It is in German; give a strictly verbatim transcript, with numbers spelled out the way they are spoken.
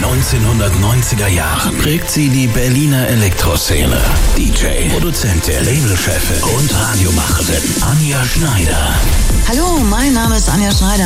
neunzehnhundertneunziger Jahren prägt sie die Berliner Elektroszene. D J, Produzentin, Labelchefin und Radiomacherin Anja Schneider. Hallo, mein Name ist Anja Schneider.